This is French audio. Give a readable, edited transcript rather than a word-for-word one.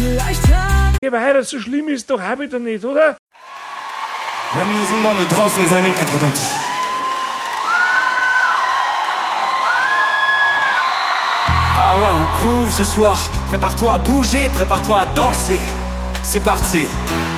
Ja, aber heute so schlimm ist doch auch wieder nicht, oder? La musique dans le trance des années 90. Ah ouais, on couvre ce soir. Prépare-toi à bouger, prépare-toi à danser. C'est parti.